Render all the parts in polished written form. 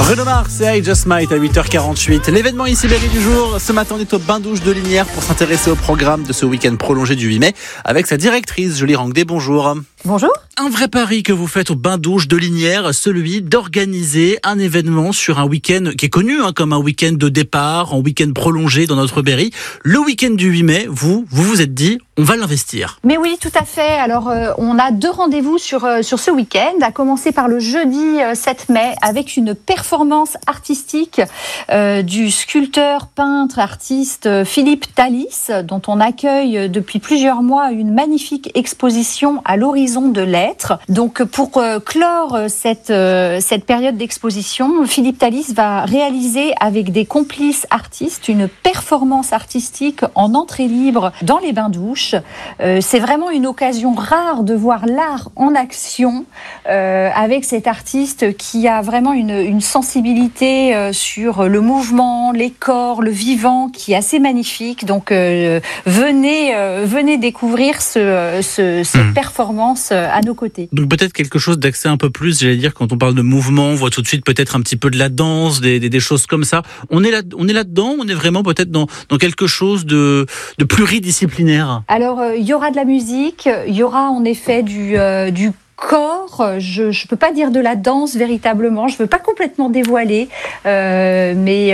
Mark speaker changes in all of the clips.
Speaker 1: Bruno Mars et I Just Might à 8h48. L'événement ici Berry du jour. Ce matin, on est au bain-douche de Linières pour s'intéresser au programme de ce week-end prolongé du 8 mai avec sa directrice, Julie Rangdet. Bonjour.
Speaker 2: Bonjour.
Speaker 1: Un vrai pari que vous faites au bain-douche de Linières, celui d'organiser un événement sur un week-end qui est connu comme un week-end de départ, un week-end prolongé dans notre Berry. Le week-end du 8 mai, vous êtes dit, on va l'investir.
Speaker 2: Mais oui, tout à fait. Alors, on a 2 rendez-vous sur ce week-end, à commencer par le jeudi 7 mai avec une performance artistique du sculpteur, peintre, artiste Philippe Thalys, dont on accueille depuis plusieurs mois une magnifique exposition à l'horizon de l'être. Donc, pour clore cette période d'exposition, Philippe Thalys va réaliser avec des complices artistes une performance artistique en entrée libre dans les bains-douches. C'est vraiment une occasion rare de voir l'art en action avec cet artiste qui a vraiment une sensibilité sur le mouvement, les corps, le vivant qui est assez magnifique. Donc venez découvrir cette performance à nos côtés.
Speaker 1: Donc peut-être quelque chose d'accès un peu plus, j'allais dire, quand on parle de mouvement, on voit tout de suite peut-être un petit peu de la danse, des choses comme ça. On est là-dedans, on est vraiment peut-être dans quelque chose de pluridisciplinaire.
Speaker 2: Alors, il y aura de la musique, il y aura en effet du corps, je peux pas dire de la danse véritablement, je veux pas complètement dévoiler, mais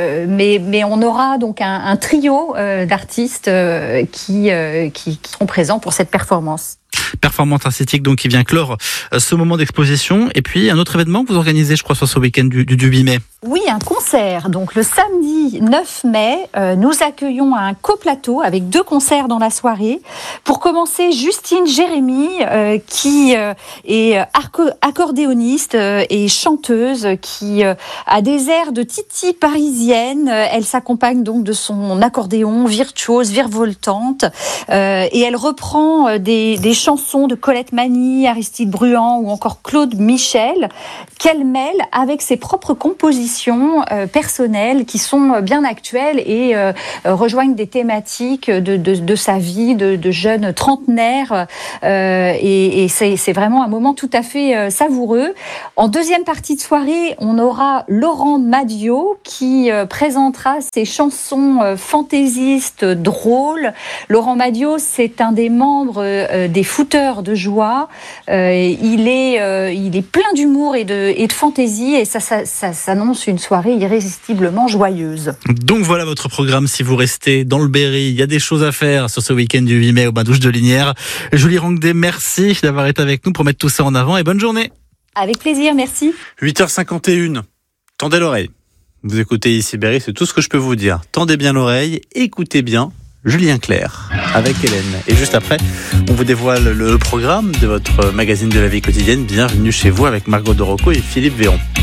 Speaker 2: on aura donc un trio d'artistes qui seront présents pour cette performance.
Speaker 1: Performance artistique donc qui vient clore ce moment d'exposition. Et puis un autre événement que vous organisez, je crois, sur ce week-end du 8 mai.
Speaker 2: Oui, un concert. Donc le samedi 9 mai, nous accueillons un coplateau avec 2 concerts dans la soirée. Pour commencer, Justine Jérémy, qui est accordéoniste et chanteuse, qui a des airs de Titi parisienne. Elle s'accompagne donc de son accordéon virtuose, virevoltante, et elle reprend des chansons de Colette Mani, Aristide Bruand ou encore Claude Michel, qu'elle mêle avec ses propres compositions personnelles qui sont bien actuelles et rejoignent des thématiques de sa vie, de jeune trentenaire. Et c'est vraiment un moment tout à fait savoureux. En deuxième partie de soirée, on aura Laurent Madiot qui présentera ses chansons fantaisistes drôles. Laurent Madiot, c'est un des membres des Fouteurs de joie. Il est plein d'humour et de fantaisie et ça s'annonce une soirée irrésistiblement joyeuse.
Speaker 1: Donc voilà votre programme si vous restez dans le Berry. Il y a des choses à faire sur ce week-end du 8 mai au bain-douche de Linières. Julie Rangdet, merci d'avoir été avec nous pour mettre tout ça en avant et bonne journée.
Speaker 2: Avec plaisir, merci.
Speaker 1: 8h51, tendez l'oreille. Vous écoutez ici Berry, c'est tout ce que je peux vous dire. Tendez bien l'oreille, écoutez bien Julien Clerc avec Hélène. Et juste après, on vous dévoile le programme de votre magazine de la vie quotidienne. Bienvenue chez vous avec Margot Dorocco et Philippe Véron.